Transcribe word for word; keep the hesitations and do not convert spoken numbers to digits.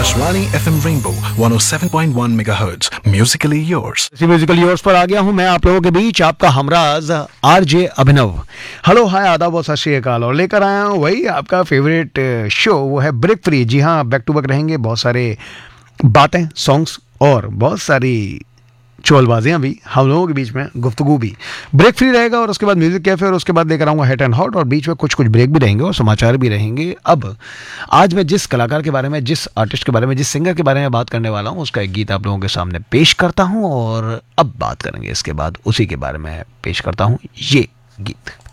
Akashvani F M Rainbow one oh seven point one megahertz. Musically yours. इसी musical yours पर आ गया हूं मैं आप लोगों के बीच, आपका हमराज आरजे अभिनव। हेलो, हाय, आदाब और सत श्री अकाल। और लेकर आया हूं वही आपका फेवरेट शो, वो है ब्रेक फ्री। जी हाँ, बैक टू बैक रहेंगे बहुत सारे बातें, सॉन्ग्स और बहुत सारी चोलबाजियां भी, हम लोगों के बीच में गुफ्तगू भी। ब्रेक फ्री रहेगा और उसके बाद म्यूजिक कैफे और उसके बाद लेकर आऊंगा हिट एंड हॉट और बीच में कुछ कुछ ब्रेक भी रहेंगे और समाचार भी रहेंगे। अब आज मैं जिस कलाकार के बारे में, जिस आर्टिस्ट के बारे में, जिस सिंगर के बारे में बात करने वाला हूं, उसका एक गीत आप लोगों के सामने पेश करता हूं और अब बात करेंगे इसके बाद उसी के बारे में। पेश करता हूं ये गीत।